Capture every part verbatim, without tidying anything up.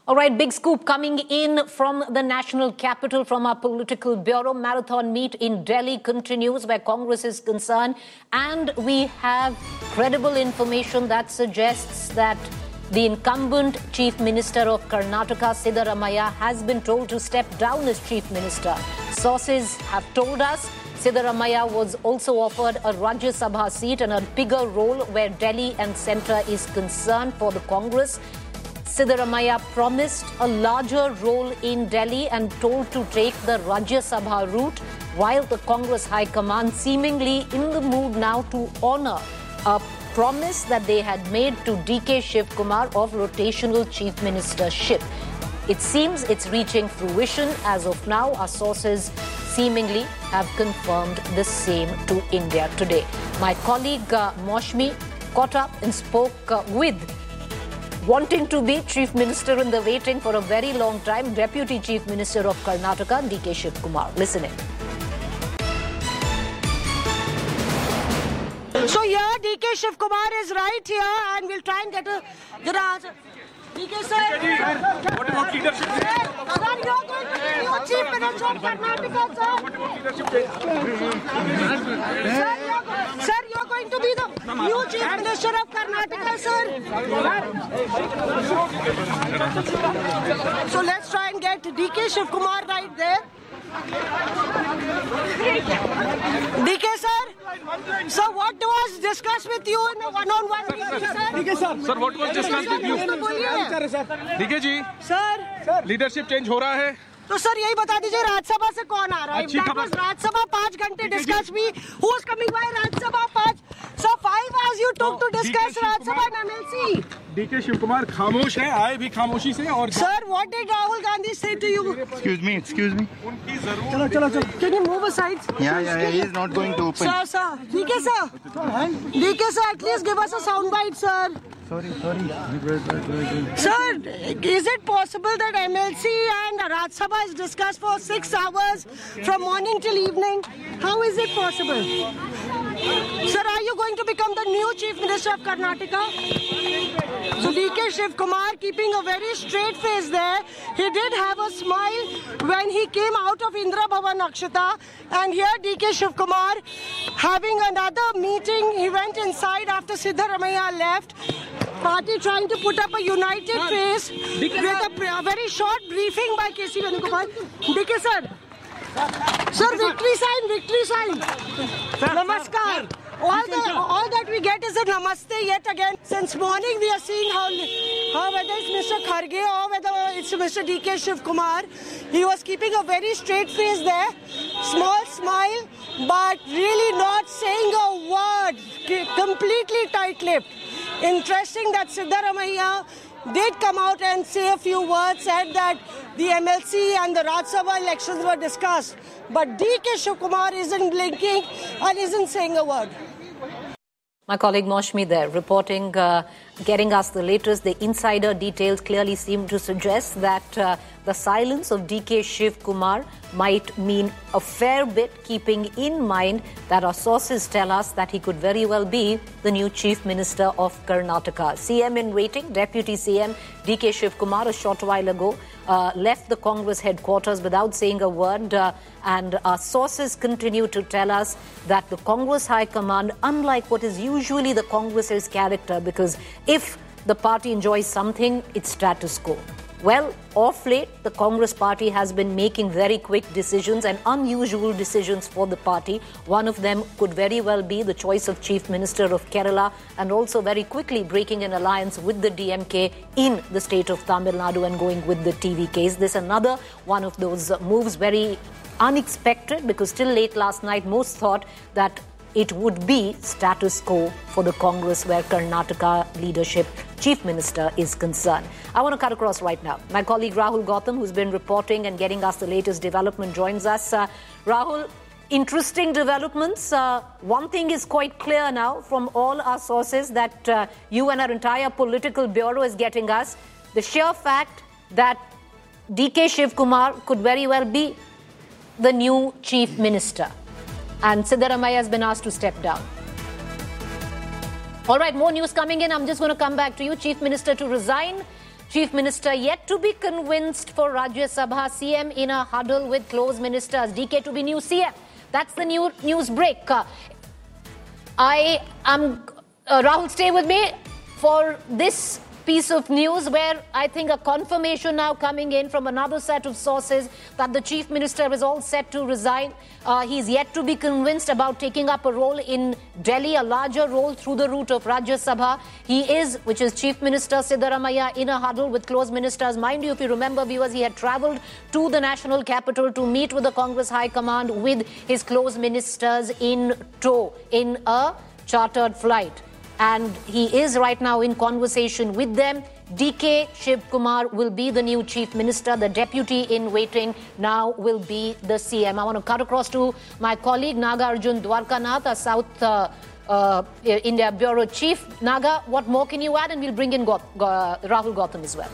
All right, big scoop coming in from the national capital, from our political bureau. Marathon meet in Delhi continues where Congress is concerned. And we have credible information that suggests that the incumbent Chief Minister of Karnataka, Siddaramaiah, has been told to step down as Chief Minister. Sources have told us Siddaramaiah was also offered a Rajya Sabha seat and a bigger role where Delhi and centre is concerned for the Congress. Siddaramaiah promised a larger role in Delhi and told to take the Rajya Sabha route, while the Congress High Command seemingly in the mood now to honour a promise that they had made to D K Shiv Kumar of rotational chief ministership. It seems it's reaching fruition as of now. Our sources seemingly have confirmed the same to India Today. My colleague uh, Maushmi caught up and spoke uh, with wanting to be Chief Minister in the waiting for a very long time, Deputy Chief Minister of Karnataka, D K Shiv Kumar. Listen in. So here, D K Shiv Kumar is right here, and we'll try and get a good answer. D K sir, what about leadership? Sir, you're going to be new Chief Minister of Karnataka, sir. What about leadership? Sir, you're, sir, you're going to be the new Chief Minister of Karnataka, sir. So let's try and get D K Shiv Kumar right there. D K sir, so what was discussed with you in a one-on-one meeting, sir? D K sir, sir, what was discussed with you? D K ji, sir, leadership change हो रहा है. तो sir यही बता दीजिए राज्यसभा से कौन आ रहा है? राज्यसभा पाँच घंटे डिस्कस भी. Who is coming by Rajya Sabha पाँच? So five hours you took to discuss Rajya Sabha and M L C. D K Shiv Kumar खामोश है, आए भी खामोशी से और. Sir, what did Rahul Gandhi say to you? Excuse me, excuse me. उनकी जरूर. चलो चलो चलो. Can you move aside? Yeah, yeah, yeah, he is not going to open. Sir, sir, D K sir, D K sir, at least give us a soundbite, sir. Sorry, sorry. Wait, wait, wait, wait. Sir, is it possible that M L C and Rajya Sabha is discussed for six hours from morning till evening? How is it possible? Sir, are you going to become the new Chief Minister of Karnataka? So D K Shiv Kumar keeping a very straight face there. He did have a smile when he came out of Indra Bhavan Akshata. And here D K Shiv Kumar having another meeting. He went inside after Siddaramaiah left. Party trying to put up a united face with a, a very short briefing by K C Venugopal. D K sir. Sir, victory sign, victory sign. Namaskar. All, the, all that we get is a namaste yet again. Since morning we are seeing how, how whether it's Mister Kharge or whether it's Mister D K Shiv Kumar, he was keeping a very straight face there, small smile, but really not saying a word, completely tight-lipped. Interesting that Siddaramaiah did come out and say a few words, said that the M L C and the Rajya Sabha elections were discussed. But D K Shiv Kumar isn't blinking and isn't saying a word. My colleague Maushmi there reporting, uh, getting us the latest. The insider details clearly seem to suggest that uh, the silence of D K Shiv Kumar might mean a fair bit, keeping in mind that our sources tell us that he could very well be the new Chief Minister of Karnataka. C M in waiting, Deputy C M D K Shiv Kumar a short while ago uh, left the Congress headquarters without saying a word, uh, and our sources continue to tell us that the Congress High Command, unlike what is usually the Congress's character, because if the party enjoys something, it's status quo. Well, of late, the Congress party has been making very quick decisions and unusual decisions for the party. One of them could very well be the choice of Chief Minister of Kerala, and also very quickly breaking an alliance with the D M K in the state of Tamil Nadu and going with the T V Ks. This is another one of those moves, very unexpected, because till late last night, most thought that it would be status quo for the Congress where Karnataka leadership Chief Minister is concerned. I want to cut across right now. My colleague Rahul Gautam, who's been reporting and getting us the latest development, joins us. Uh, Rahul, interesting developments. Uh, one thing is quite clear now from all our sources that uh, you and our entire political bureau is getting us. The sheer fact that D K Shiv Kumar could very well be the new Chief Minister. And Siddaramaiah has been asked to step down. All right, more news coming in. I'm just going to come back to you. Chief Minister to resign. Chief Minister yet to be convinced for Rajya Sabha. C M in a huddle with close ministers. D K to be new C M. That's the new news break. Uh, I am... Uh, Rahul, stay with me for this piece of news where I think a confirmation now coming in from another set of sources that the Chief Minister is all set to resign. Uh, he's yet to be convinced about taking up a role in Delhi, a larger role through the route of Rajya Sabha. He is, which is Chief Minister Siddaramaiah, in a huddle with close ministers. Mind you, if you remember, viewers, he had travelled to the national capital to meet with the Congress High Command with his close ministers in tow in a chartered flight. And he is right now in conversation with them. D K Shiv Kumar will be the new Chief Minister. The deputy in waiting now will be the C M. I want to cut across to my colleague Nagarjun Dwarkanath, a South uh, uh, India Bureau Chief. Naga, what more can you add? And we'll bring in Go- Go- Rahul Gautam as well.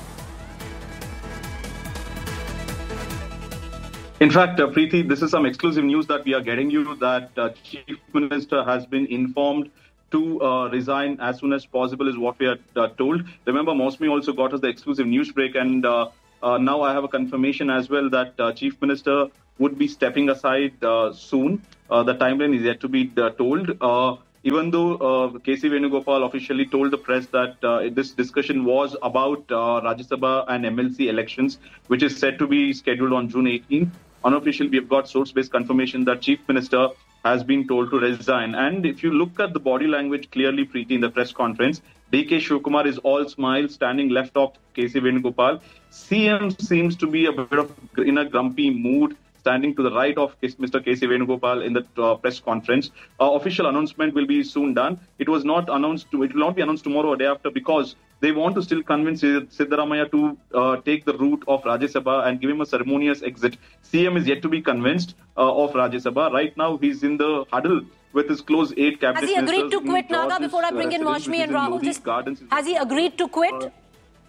In fact, uh, Preeti, this is some exclusive news that we are getting you that uh, Chief Minister has been informed to uh, resign as soon as possible is what we are uh, told. Remember, Mosmi also got us the exclusive news break, and uh, uh, now I have a confirmation as well that uh, Chief Minister would be stepping aside uh, soon. Uh, the timeline is yet to be uh, told. Uh, even though uh, K C Venugopal officially told the press that uh, this discussion was about uh, Rajya Sabha and M L C elections, which is set to be scheduled on June eighteenth. Unofficially, we have got source-based confirmation that Chief Minister has been told to resign. And if you look at the body language clearly, Preeti, in the press conference, D K Shivkumar is all smiles, standing left of K C Venugopal. C M seems to be a bit of in a grumpy mood, standing to the right of Mister K C Venugopal in the uh, press conference. Uh, official announcement will be soon done. It was not announced. To, it will not be announced tomorrow or day after because they want to still convince Siddaramaiah to uh, take the route of Rajya Sabha and give him a ceremonious exit. C M is yet to be convinced uh, of Rajya Sabha. Right now, he's in the huddle with his close eight cabinet ministers. Has he agreed to quit, Naga, before I bring in Mosmi and Rahul? Just, has he agreed to quit? Uh,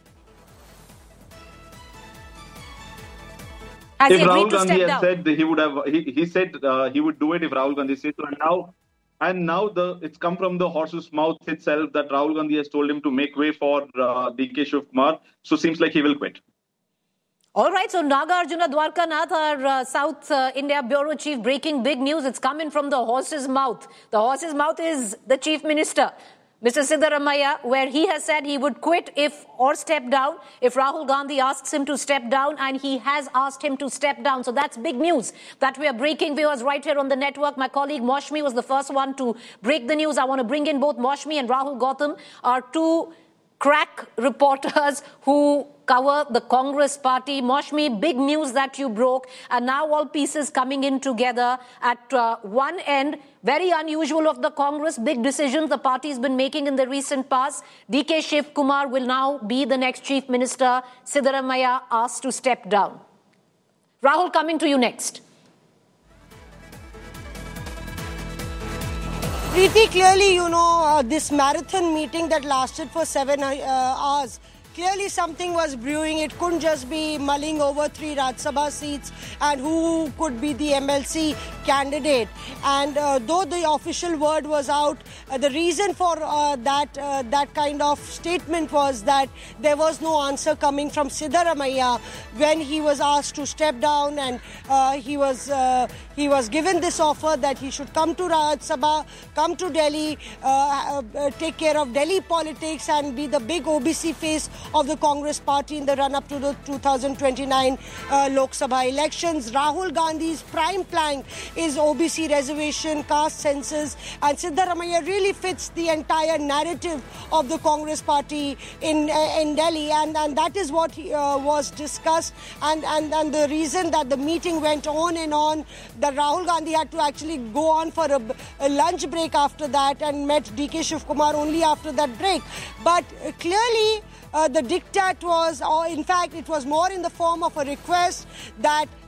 has if he agreed Rahul to Gandhi step had down? said he would have, he, he said uh, he would do it if Rahul Gandhi said so. And now, and now the it's come from the horse's mouth itself that Rahul Gandhi has told him to make way for uh, D K Shivkumar. So seems like he will quit. All right, so Nagarjuna Dwarkanath, our uh, South uh, India Bureau Chief, breaking big news. It's coming from the horse's mouth. The horse's mouth is the Chief Minister, Mister Siddaramaiah, where he has said he would quit if or step down if Rahul Gandhi asks him to step down, and he has asked him to step down. So that's big news that we are breaking, viewers, right here on the network. My colleague Mosmi was the first one to break the news. I want to bring in both Mosmi and Rahul Gautam, our two crack reporters who cover the Congress party. Mosmi, big news that you broke, and now all pieces coming in together at uh, one end. Very unusual of the Congress, big decisions the party has been making in the recent past. D K Shiv Kumar will now be the next Chief Minister. Siddaramaiah asked to step down. Rahul, coming to you next. Preeti, clearly, you know, uh, this marathon meeting that lasted for seven uh, hours, clearly something was brewing. It couldn't just be mulling over three Rajya Sabha seats and who could be the M L C candidate. And uh, though the official word was out, uh, the reason for uh, that uh, that kind of statement was that there was no answer coming from Siddaramaiah when he was asked to step down, and uh, he was uh, he was given this offer that he should come to Rajya Sabha, come to Delhi, uh, uh, take care of Delhi politics and be the big O B C face of the Congress party in the run-up to the two thousand twenty-nine uh, Lok Sabha elections. Rahul Gandhi's prime plank is O B C reservation, caste census, and Siddaramaiah really fits the entire narrative of the Congress party in uh, in Delhi, and, and that is what uh, was discussed, and, and, and the reason that the meeting went on and on, that Rahul Gandhi had to actually go on for a, a lunch break after that and met D K Shivkumar only after that break. But uh, clearly, Uh, the diktat was, or in fact, it was more in the form of a request that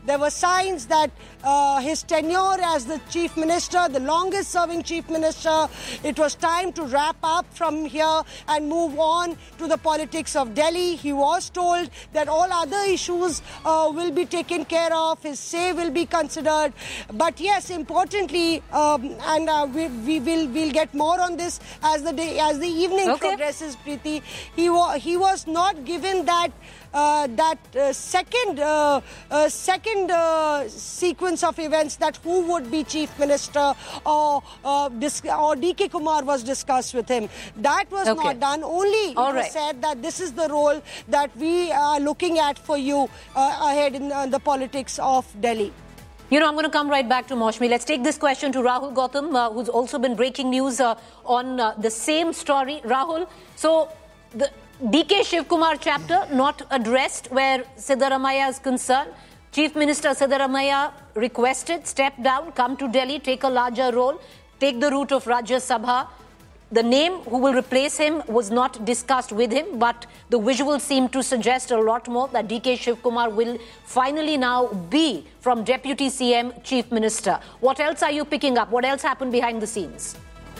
There were signs that uh, his tenure as the chief minister, the longest serving chief minister, it was time to wrap up from here and move on to the politics of Delhi. He was told that all other issues uh, will be taken care of, his say will be considered. But yes, importantly, um, and uh, we, we will we'll get more on this as the day, as the evening okay. progresses, Preeti. He, wa- he was not given that Uh, that uh, second uh, uh, second uh, sequence of events, that who would be chief minister, or uh, dis- or D K Kumar was discussed with him. That was okay. not done. Only All it was right. said that this is the role that we are looking at for you uh, ahead in uh, the politics of Delhi. You know, I'm going to come right back to Maushmi. Let's take this question to Rahul Gautam, uh, who's also been breaking news uh, on uh, the same story. Rahul, so the D K Shivkumar chapter not addressed where Siddaramaiah is concerned. Chief Minister Siddaramaiah requested, step down, come to Delhi, take a larger role, take the route of Rajya Sabha. The name who will replace him was not discussed with him, but the visuals seem to suggest a lot more, that D K Shivkumar will finally now be from Deputy C M, Chief Minister. What else are you picking up? What else happened behind the scenes?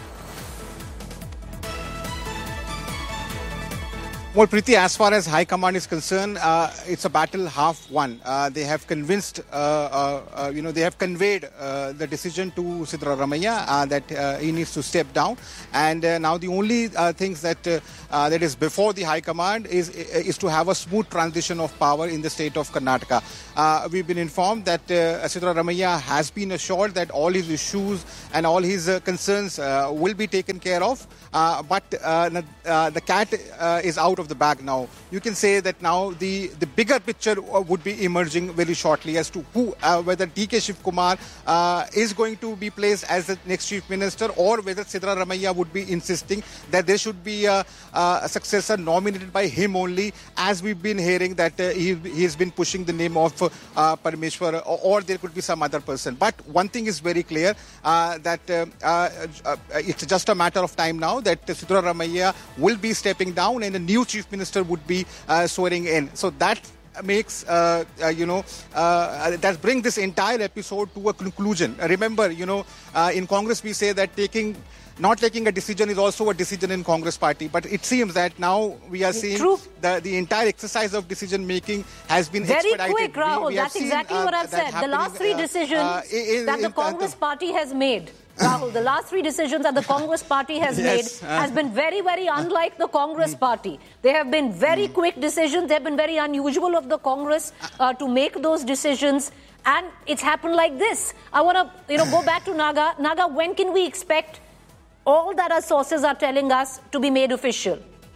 Well, Preeti, as far as High Command is concerned, uh, it's a battle half won. Uh, they have convinced, uh, uh, uh, you know, they have conveyed uh, the decision to Siddaramaiah uh, that uh, he needs to step down. And uh, now the only uh, things that uh, uh, that is before the High Command is is to have a smooth transition of power in the state of Karnataka. Uh, we've been informed that uh, Siddaramaiah has been assured that all his issues and all his uh, concerns uh, will be taken care of. Uh, but uh, uh, the cat uh, is out of the bag now. You can say that now the, the bigger picture would be emerging very shortly as to who, uh, whether D K Shivkumar uh, is going to be placed as the next chief minister, or whether Siddaramaiah would be insisting that there should be a, a successor nominated by him only, as we've been hearing that uh, he, he has been pushing the name of uh, Parameshwar, or, or there could be some other person. But one thing is very clear, uh, that uh, uh, uh, it's just a matter of time now that Siddaramaiah will be stepping down and a new chief minister would be uh, swearing in. So that makes, uh, uh, you know, uh, that brings this entire episode to a conclusion. Uh, remember, you know, uh, in Congress we say that taking, not taking a decision is also a decision in Congress party. But it seems that now we are seeing the, the entire exercise of decision making has been very expedited. quick, Rahul. We, we That's seen, exactly uh, what I've said. The last three decisions uh, in, that the in, Congress uh, party has made, Rahul, the last three decisions that the Congress party has yes, made uh, has been very, very unlike the Congress party. They have been very mm. quick decisions. They have been very unusual of the Congress uh, to make those decisions. And it's happened like this. I want to, you know, go back to Naga. Naga, when can we expect all that our sources are telling us to be made official?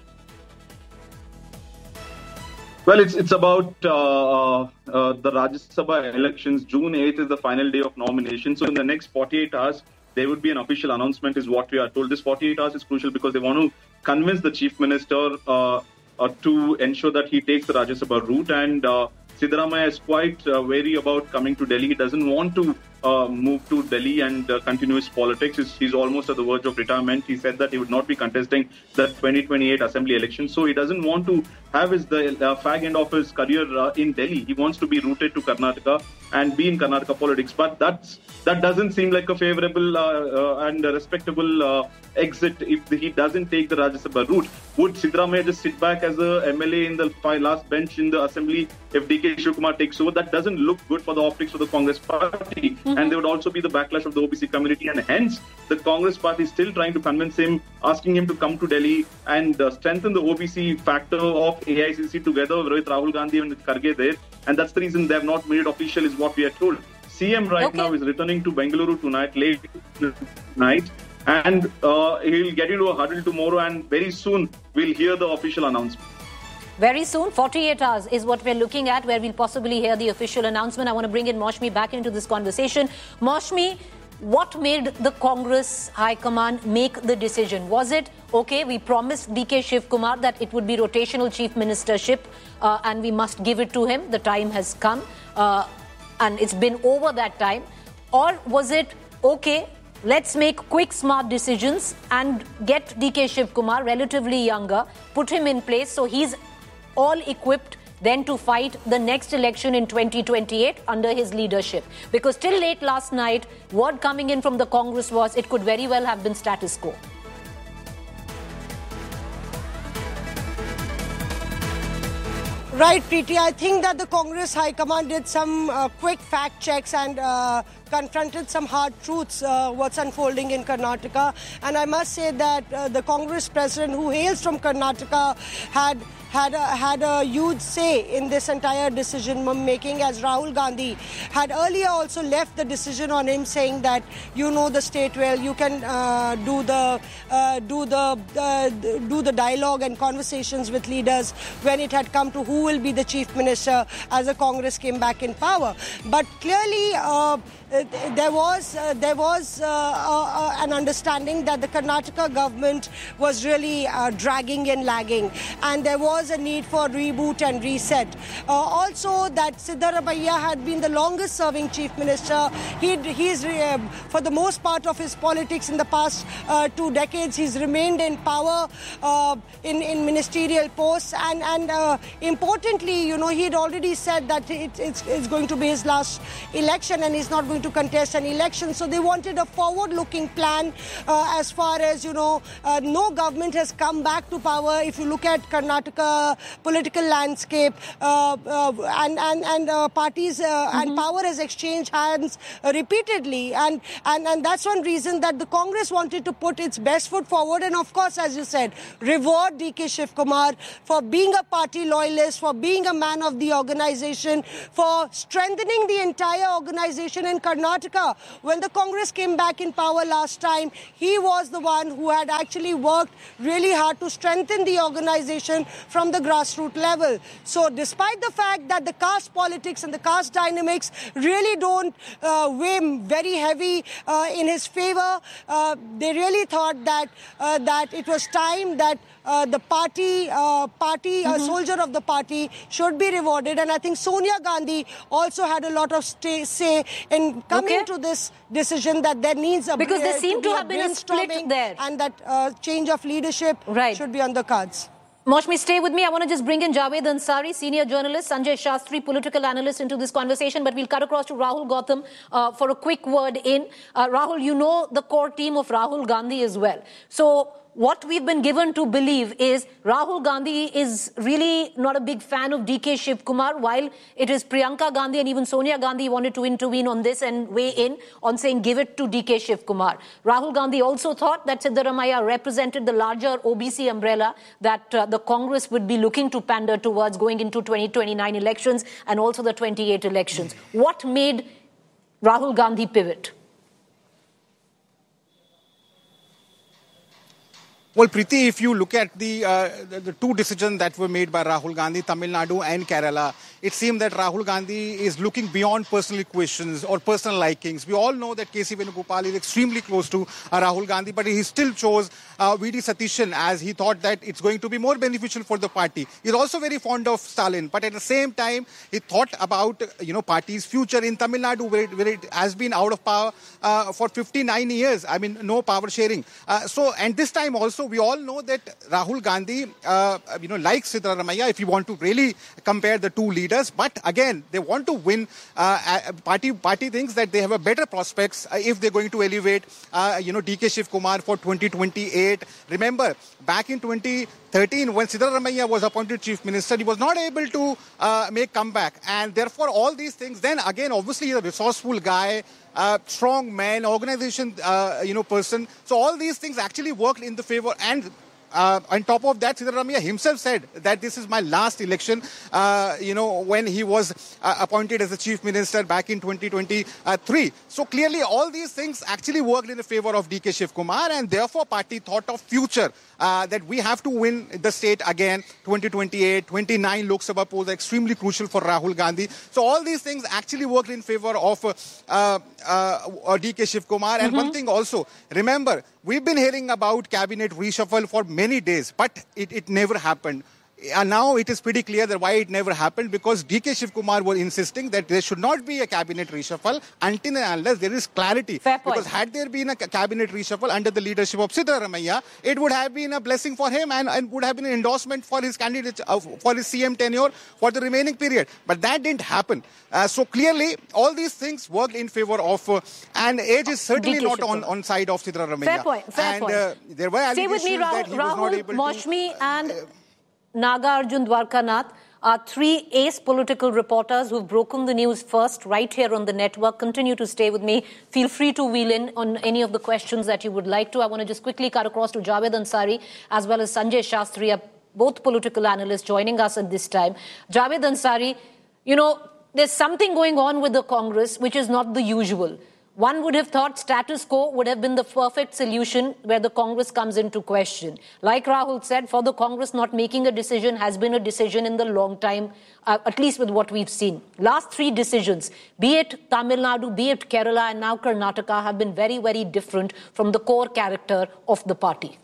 Well, it's it's about uh, uh, the Rajya Sabha elections. June eighth is the final day of nomination. So in the next forty-eight hours, there would be an official announcement, is what we are told. This forty-eight hours is crucial because they want to convince the chief minister uh, uh, to ensure that he takes the Rajya Sabha route. And uh, Siddaramaiah is quite uh, wary about coming to Delhi. He doesn't want to uh, move to Delhi and uh, continue his politics. He's, he's almost at the verge of retirement. He said that he would not be contesting the twenty twenty-eight assembly election. So he doesn't want to have his the uh, fag end of his career uh, in Delhi. He wants to be rooted to Karnataka and be in Karnataka politics. But that's that doesn't seem like a favorable uh, uh, and a respectable uh, exit if he doesn't take the Rajya Sabha route. Would Siddaramaiah just sit back as a M L A in the last bench in the assembly if D K Shivkumar takes over? That doesn't look good for the optics of the Congress party. Mm-hmm. And there would also be the backlash of the O B C community. And hence, the Congress party is still trying to convince him, asking him to come to Delhi and uh, strengthen the O B C factor of A I C C together with Rahul Gandhi and with Kharge there. And that's the reason they have not made it official, is what we are told. C M right okay. now is returning to Bengaluru tonight, late night. And uh, he'll get into a huddle tomorrow, and very soon we'll hear the official announcement. Very soon, forty-eight hours is what we're looking at, where we'll possibly hear the official announcement. I want to bring in Maushmi back into this conversation. Maushmi, what made the Congress High Command make the decision? Was it, okay, we promised D K Shivkumar that it would be rotational chief ministership uh, and we must give it to him. The time has come uh, and it's been over that time. Or was it, okay, let's make quick, smart decisions and get D K Shivkumar, relatively younger, put him in place so he's all equipped, then to fight the next election in twenty twenty-eight under his leadership. Because till late last night, word coming in from the Congress was it could very well have been status quo. Right, Preeti. I think that the Congress High Command did some uh, quick fact checks and uh, confronted some hard truths, uh, what's unfolding in Karnataka. And I must say that uh, the Congress president, who hails from Karnataka, had had a, had a huge say in this entire decision making, as Rahul Gandhi had earlier also left the decision on him, saying that you know the state well, you can uh, do the uh, do the uh, do the dialogue and conversations with leaders when it had come to who will be the chief minister as the Congress came back in power. But clearly uh, there was uh, there was uh, uh, an understanding that the Karnataka government was really uh, dragging and lagging, and there was a need for reboot and reset. Uh, also, that Siddaramaiah had been the longest serving chief minister. He he's uh, for the most part of his politics in the past uh, two decades, he's remained in power uh, in in ministerial posts, and and uh, importantly, you know, he had already said that it, it's it's going to be his last election, and he's not going to contest an election. So they wanted a forward-looking plan uh, as far as, you know, uh, no government has come back to power. If you look at Karnataka political landscape, uh, uh, and and and uh, parties uh, mm-hmm. and power has exchanged hands uh, repeatedly, and, and and that's one reason that the Congress wanted to put its best foot forward, and of course, as you said, reward D K Shivkumar for being a party loyalist, for being a man of the organization, for strengthening the entire organization in Karnataka. When the Congress came back in power last time, he was the one who had actually worked really hard to strengthen the organization from the grassroots level. So despite the fact that the caste politics and the caste dynamics really don't uh, weigh very heavy uh, in his favor, uh, they really thought that uh, that it was time that uh, the party, uh, party, mm-hmm. uh, soldier of the party should be rewarded. And I think Sonia Gandhi also had a lot of stay, say in coming okay. to this decision that there needs a because there seemed to, to have been a split there, and that uh, change of leadership right. should be on the cards. Maushmi, stay with me. I want to just bring in Javed Ansari, senior journalist, Sanjay Shastri, political analyst, into this conversation. But we'll cut across to Rahul Gautam uh, for a quick word in. Uh, Rahul, you know the core team of Rahul Gandhi as well. So what we've been given to believe is Rahul Gandhi is really not a big fan of D K Shivkumar, while it is Priyanka Gandhi and even Sonia Gandhi wanted to intervene on this and weigh in on saying give it to D K Shivkumar. Rahul Gandhi also thought that Siddaramaiah represented the larger O B C umbrella that uh, the Congress would be looking to pander towards going into twenty twenty-nine elections and also the twenty-eight elections. What made Rahul Gandhi pivot? Well, Preeti, if you look at the, uh, the the two decisions that were made by Rahul Gandhi, Tamil Nadu and Kerala, it seemed that Rahul Gandhi is looking beyond personal equations or personal likings. We all know that K C Venugopal is extremely close to uh, Rahul Gandhi, but he still chose uh, V D Satishan as he thought that it's going to be more beneficial for the party. He's also very fond of Stalin, but at the same time, he thought about, you know, party's future in Tamil Nadu, where it, where it has been out of power uh, for fifty-nine years. I mean, no power sharing. Uh, so, and this time also, we all know that Rahul Gandhi, uh, you know, likes Siddaramaiah, if you want to really compare the two leaders. But again, they want to win. Uh, party party thinks that they have a better prospects uh, if they're going to elevate, uh, you know, D K Shivkumar for twenty twenty-eight. Remember, back in twenty thirteen, when Siddaramaiah was appointed chief minister, he was not able to uh, make comeback. And therefore, all these things, then again, obviously, he's a resourceful guy, Uh, strong man, organization, uh, you know, person. So all these things actually worked in the favor. And uh, on top of that, Siddaramaiah himself said that this is my last election, uh, you know, when he was uh, appointed as the chief minister back in twenty twenty-three. So clearly all these things actually worked in the favor of D K Shivkumar, and therefore party thought of future, uh, that we have to win the state again, twenty twenty-eight, twenty-nine Lok Sabha polls are extremely crucial for Rahul Gandhi. So all these things actually worked in favor of uh, uh, D K Shivkumar. And mm-hmm. one thing also, remember, we've been hearing about cabinet reshuffle for many days, but it, it never happened. And now it is pretty clear that why it never happened, because D K Shivkumar was insisting that there should not be a cabinet reshuffle until and unless there is clarity. Fair point. Because had there been a cabinet reshuffle under the leadership of Siddharamaiah, it would have been a blessing for him and, and would have been an endorsement for his candidate, uh, for his C M tenure for the remaining period. But that didn't happen. Uh, so clearly, all these things worked in favor of, uh, and age is certainly D K not on, on side of Siddharamaiah. Fair point. Fair and, point. Uh, there were Stay with me, allegations that Rahul, he was not Rahul able Maushmi to... Uh, and Naga Arjun Dwarkanath are three ace political reporters who've broken the news first right here on the network. Continue to stay with me. Feel free to wheel in on any of the questions that you would like to. I want to just quickly cut across to Javed Ansari as well as Sanjay Shastri, both political analysts joining us at this time. Javed Ansari, you know, there's something going on with the Congress which is not the usual. One would have thought status quo would have been the perfect solution where the Congress comes into question. Like Rahul said, for the Congress, not making a decision has been a decision in the long time, uh, at least with what we've seen. Last three decisions, be it Tamil Nadu, be it Kerala and now Karnataka, have been very, very different from the core character of the party.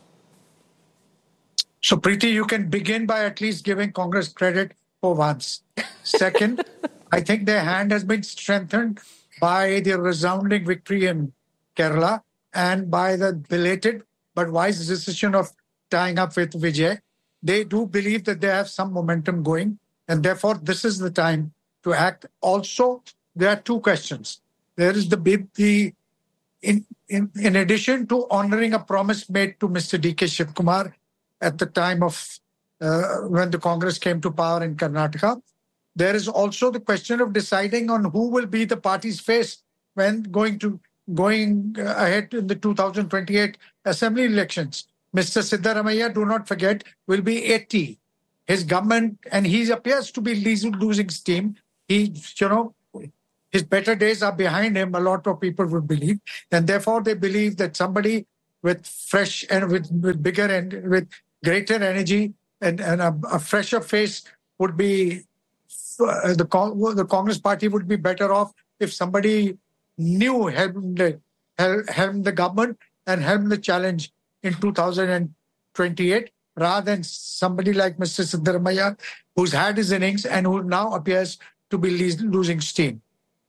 So, Preeti, you can begin by at least giving Congress credit for once. Second, I think their hand has been strengthened by the resounding victory in Kerala and by the belated but wise decision of tying up with Vijay. They do believe that they have some momentum going, and therefore this is the time to act. Also, there are two questions. There is the big, the in, in, in addition to honoring a promise made to Mister D K Shivkumar at the time of uh, when the Congress came to power in Karnataka, there is also the question of deciding on who will be the party's face when going to going ahead in the two thousand twenty-eight assembly elections. Mister Siddharamaiah, do not forget, will be eighty. His government, and he appears to be losing steam. He, you know, his better days are behind him, a lot of people would believe. And therefore, they believe that somebody with fresh and with, with bigger and with greater energy and, and a, a fresher face would be Uh, the, the Congress party would be better off if somebody new helmed the, helmed the government and helmed the challenge in two thousand twenty-eight rather than somebody like Mister Siddharamaiah, who's had his innings and who now appears to be losing steam.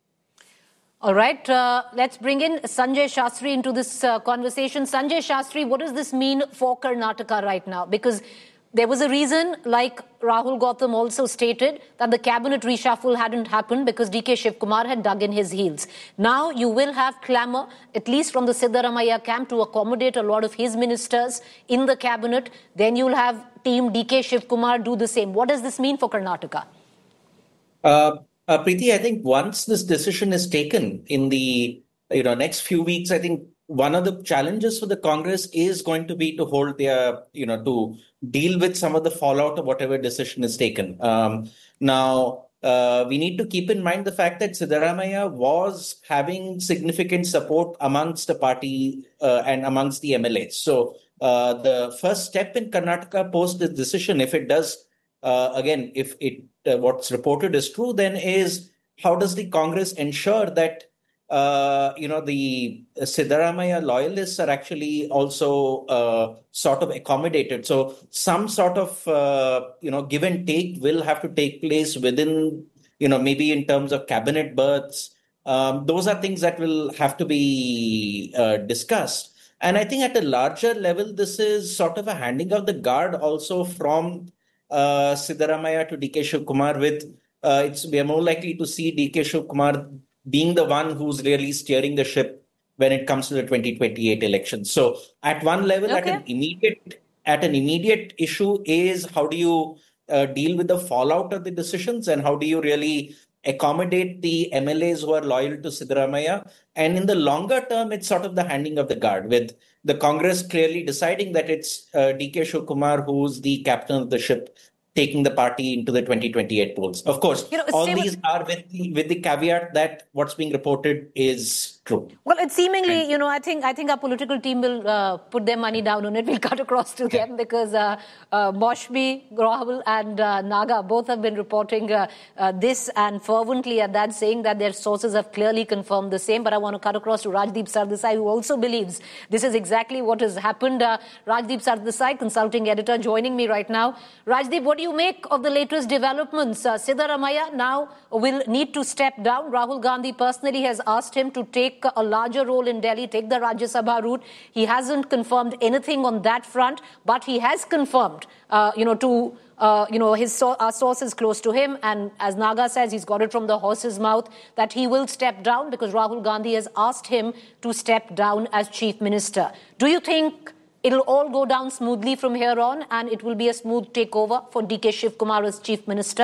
All right, uh, let's bring in Sanjay Shastri into this uh, conversation. Sanjay Shastri, what does this mean for Karnataka right now? Because there was a reason, like Rahul Gautam also stated, that the cabinet reshuffle hadn't happened because D K Shivkumar had dug in his heels. Now you will have clamour, at least from the Siddharamaiah camp, to accommodate a lot of his ministers in the cabinet. Then you'll have team D K Shivkumar do the same. What does this mean for Karnataka? Uh, uh, Preeti, I think once this decision is taken in the you know next few weeks, I think one of the challenges for the Congress is going to be to hold their, you know, to deal with some of the fallout of whatever decision is taken. Um, now, uh, we need to keep in mind the fact that Siddharamaiah was having significant support amongst the party uh, and amongst the M L As. So uh, the first step in Karnataka post this decision, if it does, uh, again, if it uh, what's reported is true, then is how does the Congress ensure that Uh, you know, the Siddharamaiah loyalists are actually also uh, sort of accommodated. So some sort of, uh, you know, give and take will have to take place within, you know, maybe in terms of cabinet berths. Um, those are things that will have to be uh, discussed. And I think at a larger level, this is sort of a handing of the guard also from uh, Siddharamaiah to D K Shivkumar with, uh, it's we are more likely to see D K Shivkumar being the one who's really steering the ship when it comes to the twenty twenty-eight elections. So at one level, okay. at an immediate at an immediate issue is how do you uh, deal with the fallout of the decisions and how do you really accommodate the M L As who are loyal to Siddharamaiah. And in the longer term, it's sort of the handing of the guard with the Congress clearly deciding that it's uh, D K Shivkumar who's the captain of the ship, taking the party into the twenty twenty-eight polls. Of course, you know, all these with... are with the, with the caveat that what's being reported is true. Well, it's seemingly, you know, I think I think our political team will uh, put their money down on it. We'll cut across to them because uh, uh, Maushmi, Rahul and uh, Naga both have been reporting uh, uh, this and fervently at that, saying that their sources have clearly confirmed the same. But I want to cut across to Rajdeep Sardesai, who also believes this is exactly what has happened. Uh, Rajdeep Sardesai, consulting editor, joining me right now. Rajdeep, what do you make of the latest developments? Uh, Siddaramaiah now will need to step down. Rahul Gandhi personally has asked him to take a larger role in Delhi, take the Rajya Sabha route. He hasn't confirmed anything on that front, but he has confirmed, uh, you know, to, uh, you know, his so- our sources close to him, and as Naga says, he's got it from the horse's mouth, that he will step down because Rahul Gandhi has asked him to step down as Chief Minister. Do you think it'll all go down smoothly from here on and it will be a smooth takeover for D K Shiv Kumar as Chief Minister?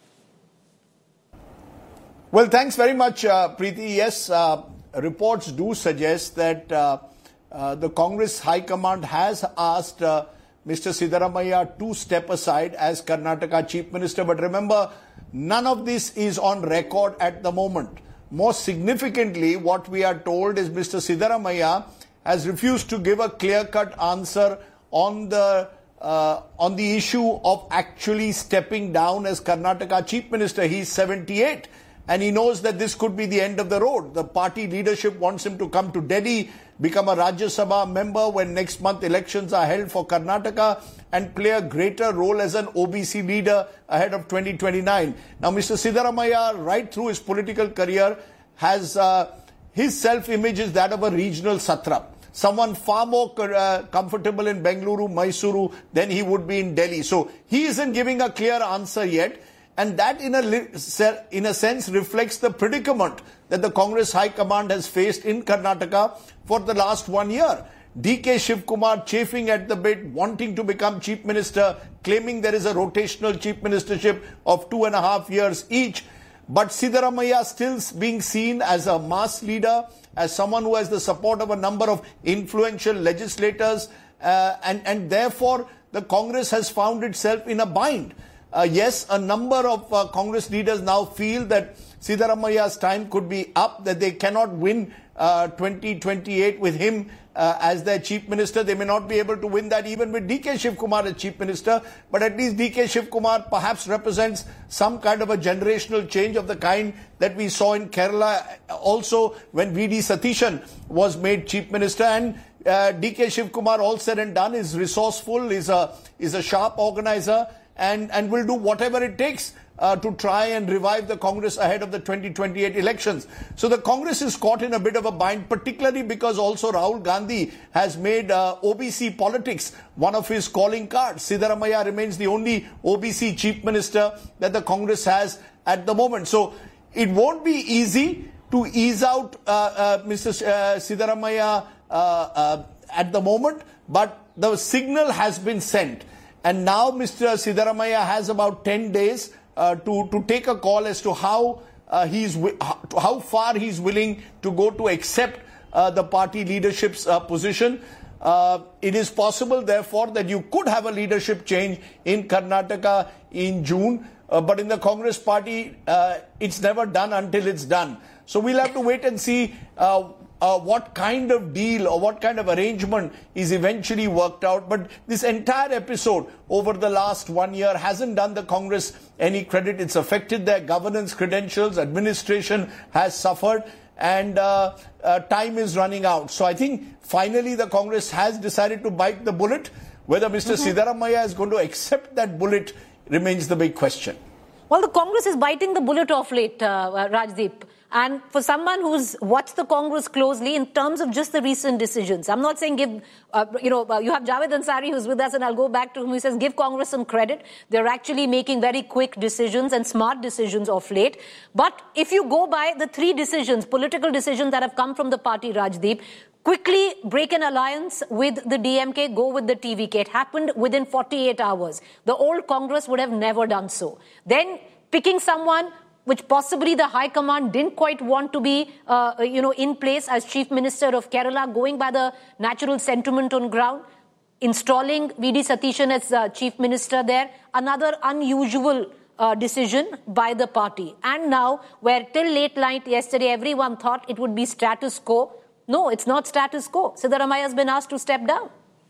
Well, thanks very much, uh, Preeti. Yes, uh, reports do suggest that uh, uh, the Congress High Command has asked uh, Mister Siddaramaiah to step aside as Karnataka Chief Minister. But remember, none of this is on record at the moment. Most significantly, what we are told is Mister Siddaramaiah has refused to give a clear-cut answer on the uh, on the issue of actually stepping down as Karnataka Chief Minister. He's seventy-eight. And he knows that this could be the end of the road. The party leadership wants him to come to Delhi, become a Rajya Sabha member when next month elections are held for Karnataka, and play a greater role as an O B C leader ahead of twenty twenty-nine. Now, Mister Siddaramaiah, right through his political career, has uh, his self-image is that of a regional satrap. Someone far more uh, comfortable in Bengaluru, Mysuru than he would be in Delhi. So he isn't giving a clear answer yet. And that, in a, in a sense, reflects the predicament that the Congress High Command has faced in Karnataka for the last one year. D K Shiv Kumar chafing at the bit, wanting to become Chief Minister, claiming there is a rotational Chief Ministership of two and a half years each. But Siddaramaiah still being seen as a mass leader, as someone who has the support of a number of influential legislators, uh, and, and therefore the Congress has found itself in a bind. Uh, yes, a number of uh, Congress leaders now feel that Siddaramaiah's time could be up, that they cannot win uh, twenty twenty-eight with him uh, as their Chief Minister. They may not be able to win that even with D K Shiv Kumar as Chief Minister, but at least D K Shiv Kumar perhaps represents some kind of a generational change of the kind that we saw in Kerala also when V D Satishan was made Chief Minister. And uh, D K Shiv Kumar, all said and done, is resourceful, is a, is a sharp organizer, and, and will do whatever it takes uh, to try and revive the Congress ahead of the twenty twenty-eight elections. So the Congress is caught in a bit of a bind, particularly because also Rahul Gandhi has made uh, O B C politics one of his calling cards. Siddaramaiah remains the only O B C Chief Minister that the Congress has at the moment. So it won't be easy to ease out uh, uh, Mister Uh, Siddaramaiah uh, uh, at the moment, but the signal has been sent. And now Mister Siddaramaiah has about ten days uh, to, to take a call as to how uh, he's how far he's willing to go to accept uh, the party leadership's uh, position. Uh, it is possible, therefore, that you could have a leadership change in Karnataka in June, uh, but in the Congress party, uh, it's never done until it's done. So we'll have to wait and see uh, Uh, what kind of deal or what kind of arrangement is eventually worked out. But this entire episode over the last one year hasn't done the Congress any credit. It's affected their governance credentials. Administration has suffered, and uh, uh, time is running out. So I think finally the Congress has decided to bite the bullet. Whether Mister Mm-hmm. Siddaramaiah is going to accept that bullet remains the big question. Well, the Congress is biting the bullet of late, uh, Rajdeep. And for someone who's watched the Congress closely in terms of just the recent decisions, I'm not saying give, uh, you know, uh, you have Javed Ansari who's with us, and I'll go back to him, who says give Congress some credit. They're actually making very quick decisions and smart decisions of late. But if you go by the three decisions, political decisions that have come from the party, Rajdeep, quickly break an alliance with the D M K, go with the T V K. It happened within forty-eight hours. The old Congress would have never done so. Then picking someone which possibly the High Command didn't quite want to be, uh, you know, in place as Chief Minister of Kerala, going by the natural sentiment on ground, installing V D Satishan as uh, Chief Minister there, another unusual uh, decision by the party. And now, where till late night yesterday everyone thought it would be status quo, no, it's not status quo. Siddaramaiah has been asked to step down.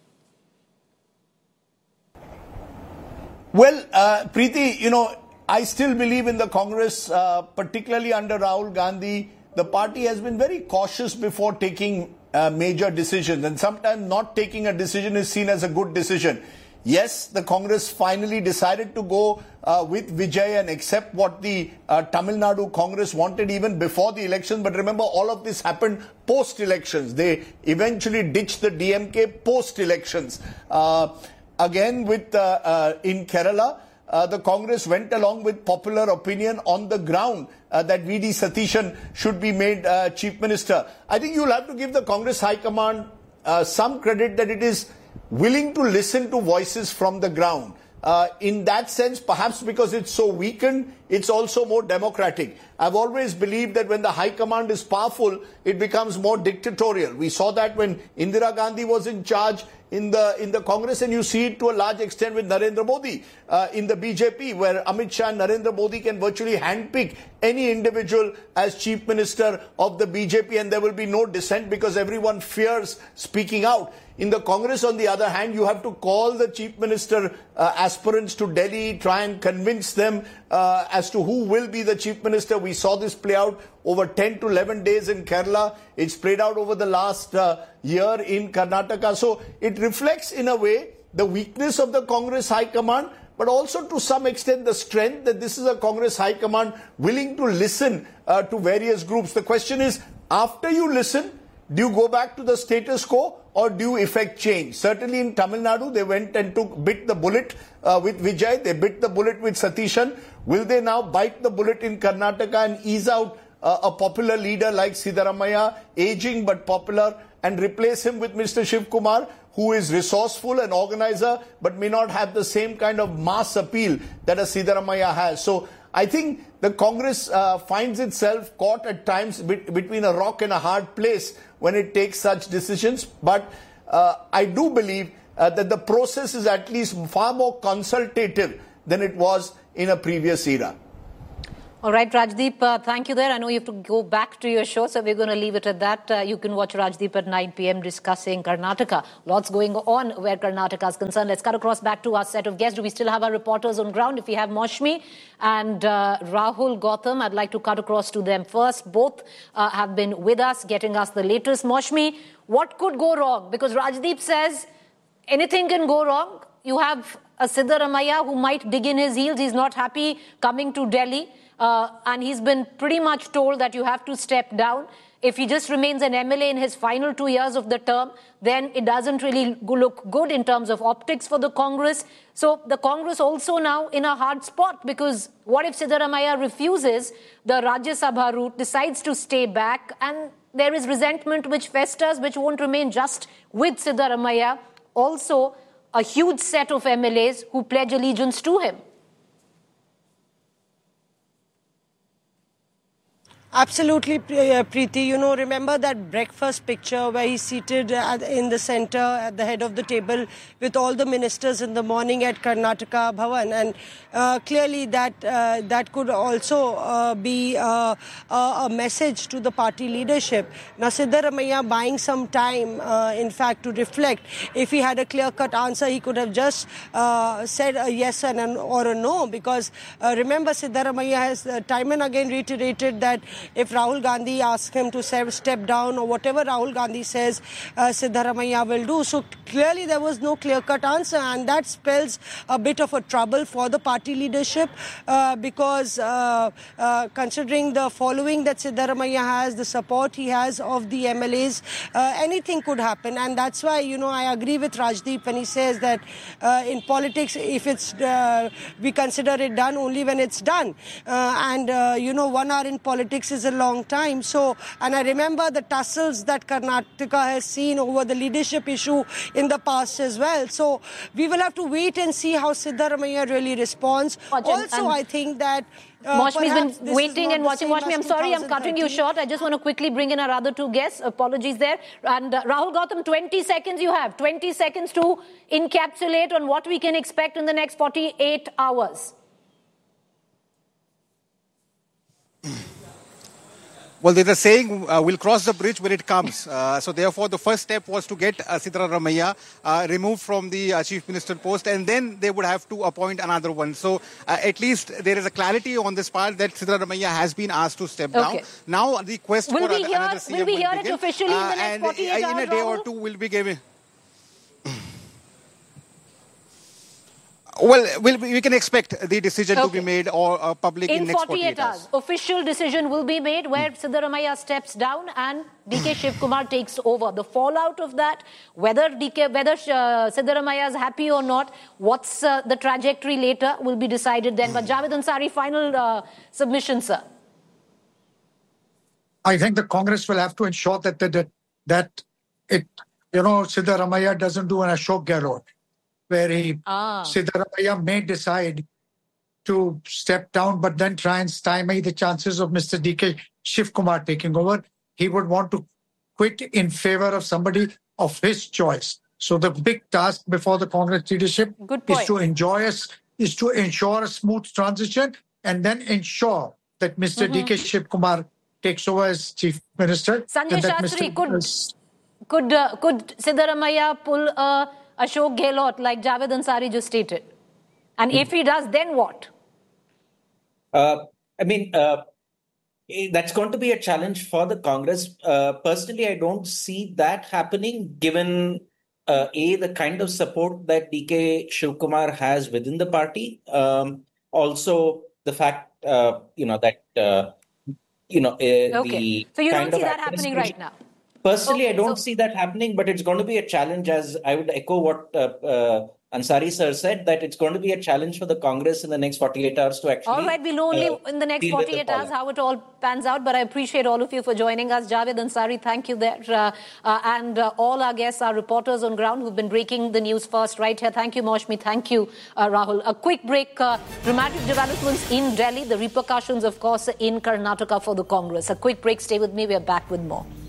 Well, uh, Preeti, you know, I still believe in the Congress, uh, particularly under Rahul Gandhi. The party has been very cautious before taking uh, major decisions, and sometimes not taking a decision is seen as a good decision. Yes, the Congress finally decided to go uh, with Vijay and accept what the uh, Tamil Nadu Congress wanted even before the election. But remember, all of this happened post-elections. They eventually ditched the D M K post-elections. Uh, again, with uh, uh, in Kerala, uh, the Congress went along with popular opinion on the ground uh, that V D Satishan should be made uh, Chief Minister. I think you'll have to give the Congress High Command uh, some credit that it is willing to listen to voices from the ground. Uh, in that sense, perhaps because it's so weakened, it's also more democratic. I've always believed that when the High Command is powerful, it becomes more dictatorial. We saw that when Indira Gandhi was in charge in the in the Congress, and you see it to a large extent with Narendra Modi uh, in the B J P, where Amit Shah and Narendra Modi can virtually handpick any individual as Chief Minister of the B J P, and there will be no dissent because everyone fears speaking out. In the Congress, on the other hand, you have to call the Chief Minister uh, aspirants to Delhi, try and convince them uh, as to who will be the Chief Minister. We saw this play out over ten to eleven days in Kerala. It's played out over the last uh, year in Karnataka. So it reflects in a way the weakness of the Congress High Command, but also to some extent the strength that this is a Congress High Command willing to listen uh, to various groups. The question is, after you listen, do you go back to the status quo or do you effect change? Certainly in Tamil Nadu, they went and took bit the bullet uh, with Vijay. They bit the bullet with Satishan. Will they now bite the bullet in Karnataka and ease out uh, a popular leader like Siddaramaiah, aging but popular, and replace him with Mister Shiv Kumar, who is resourceful and organizer but may not have the same kind of mass appeal that a Siddaramaiah has? So I think the Congress uh, finds itself caught at times be between a rock and a hard place when it takes such decisions. But uh, I do believe uh, that the process is at least far more consultative than it was in a previous era. All right, Rajdeep, uh, thank you there. I know you have to go back to your show, so we're going to leave it at that. Uh, you can watch Rajdeep at nine p m discussing Karnataka. Lots going on where Karnataka is concerned. Let's cut across back to our set of guests. Do we still have our reporters on ground? If we have Maushmi and uh, Rahul Gautam, I'd like to cut across to them first. Both uh, have been with us, getting us the latest. Maushmi, what could go wrong? Because Rajdeep says anything can go wrong. You have a Siddaramaiah who might dig in his heels. He's not happy coming to Delhi. Uh, and he's been pretty much told that you have to step down. If he just remains an M L A in his final two years of the term, then it doesn't really look good in terms of optics for the Congress. So the Congress also now in a hard spot, because what if Siddaramaiah refuses the Rajya Sabha route, decides to stay back, and there is resentment which festers, which won't remain just with Siddaramaiah. Also, a huge set of M L As who pledge allegiance to him. Absolutely, Preeti. You know, remember that breakfast picture where he's seated at, in the center at the head of the table with all the ministers in the morning at Karnataka Bhavan, and uh, clearly that uh, that could also uh, be uh, a message to the party leadership. Now, Siddaramaiah buying some time, uh, in fact, to reflect. If he had a clear-cut answer, he could have just uh, said a yes and an, or a no, because uh, remember, Siddaramaiah has uh, time and again reiterated that if Rahul Gandhi asks him to step down or whatever Rahul Gandhi says, uh, Siddaramaiah will do. So clearly there was no clear-cut answer, and that spells a bit of a trouble for the party leadership uh, because uh, uh, considering the following that Siddaramaiah has, the support he has of the M L As, uh, anything could happen. And that's why, you know, I agree with Rajdeep when he says that uh, in politics, if it's uh, we consider it done only when it's done. Uh, and, uh, you know, one hour in politics is a long time. So, and I remember the tussles that Karnataka has seen over the leadership issue in the past as well. So, we will have to wait and see how Siddaramaiah really responds. Also, and I think that Uh, Maushmi's been waiting and watching. Maushmi, I'm sorry, I'm cutting you short. I just want to quickly bring in our other two guests. Apologies there. And uh, Rahul Gautam, twenty seconds you have. twenty seconds to encapsulate on what we can expect in the next forty-eight hours. Well, there's a saying, uh, we'll cross the bridge when it comes. Uh, so therefore, the first step was to get uh, Siddararamaiah uh, removed from the uh, chief minister post, and then they would have to appoint another one. So uh, at least there is a clarity on this part that Siddararamaiah has been asked to step Okay. down. Now the quest Will for we hear, another C M will we will hear it begin. officially in the Uh, next and forty-eight uh, in hours, a day or Rahul? two, will be given. Well, we'll, we can expect the decision Okay. to be made or uh, public in, In next forty-eight hours, official decision will be made where Siddararamaiah steps down and D K Shivkumar takes over. The fallout of that, whether D K, whether uh, Siddararamaiah is happy or not, what's uh, the trajectory later will be decided then. But Javed Ansari, final uh, submission, sir. I think the Congress will have to ensure that that, that it, you know, Siddararamaiah doesn't do an Ashok Gehlot, where he, Ah. Siddararamaiah may decide to step down, but then try and stymie the chances of Mister D K Shivkumar taking over. He would want to quit in favor of somebody of his choice. So the big task before the Congress leadership Good is point. to enjoy us, is to ensure a smooth transition and then ensure that Mister Mm-hmm. D K Shivkumar takes over as chief minister. Sanjay and that Shastri, Mister could, could, uh, could Siddararamaiah pull a Ashok Gehlot like Javed Ansari just stated? And if he does, then what? Uh, I mean, uh, eh, that's going to be a challenge for the Congress. Uh, personally, I don't see that happening given, uh, A, the kind of support that D K Shivkumar has within the party. Um, also, the fact, uh, you know, that, uh, you know, uh, Okay. the So you kind don't see of that happening right now? Personally, Okay, I don't so- see that happening, but it's going to be a challenge, as I would echo what uh, uh, Ansari sir said, that it's going to be a challenge for the Congress in the next forty-eight hours to actually... All right, we'll know only uh, in the next deal with the forty-eight hours fallout. how it all pans out. But I appreciate all of you for joining us. Javed Ansari, thank you there. Uh, uh, and uh, all our guests are reporters on ground who've been breaking the news first right here. Thank you, Maushmi. Thank you, uh, Rahul. A quick break. Uh, dramatic developments in Delhi. The repercussions, of course, in Karnataka for the Congress. A quick break. Stay with me. We're back with more.